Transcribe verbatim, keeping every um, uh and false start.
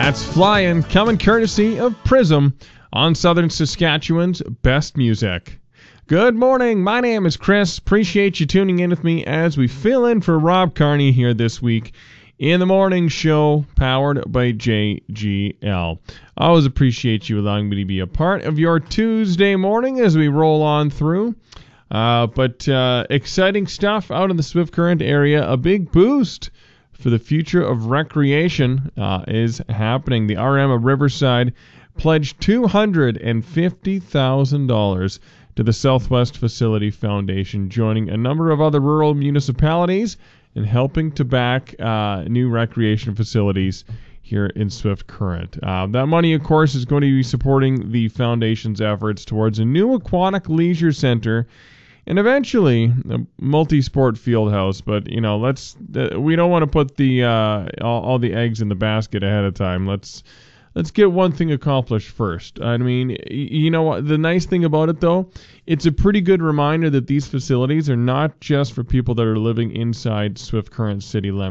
That's Flying, coming courtesy of Prism on Southern Saskatchewan's best music. Good morning. My name is Chris. Appreciate you tuning in with me as we fill in for Rob Carney here this week in the morning show powered by J G L. I always appreciate you allowing me to be a part of your Tuesday morning as we roll on through. Uh, but uh, exciting stuff out in the Swift Current area. A big boost for the future of recreation uh, is happening. The R M of Riverside pledged two hundred fifty thousand dollars to the Southwest Facility Foundation, joining a number of other rural municipalities in helping to back uh, new recreation facilities here in Swift Current. Uh, that money, of course, is going to be supporting the foundation's efforts towards a new aquatic leisure center and eventually a multi-sport field house. But, you know, let's uh, we don't want to put the uh, all, all the eggs in the basket ahead of time. Let's let's get one thing accomplished first. I mean, you know what? The nice thing about it, though, it's a pretty good reminder that these facilities are not just for people that are living inside Swift Current city limits.